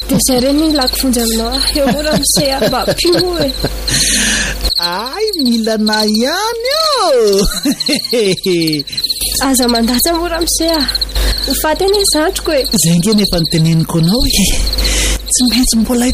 dia izay reny lako fonjy aminao eo mora miseha mba pio e. Ay, mila na ihany eo. Aza mandatsa mora miseha ho faty eny zandriko e. Zay nge nefa niteneniko anao e. Tsy maintsy mbola